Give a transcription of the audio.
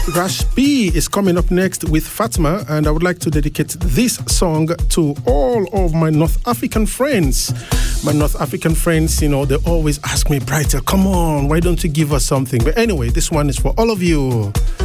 Rash B is coming up next with Fatma, and I would like to dedicate this song to all of my North African friends. My North African friends, you know, they always ask me, Brighter, come on, why don't you give us something? But anyway, this one is for all of you.